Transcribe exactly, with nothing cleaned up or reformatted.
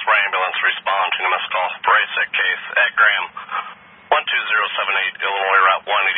Hillsborough ambulance respond to a missed call for a sick case at Graham. one two zero seven eight, Illinois Route one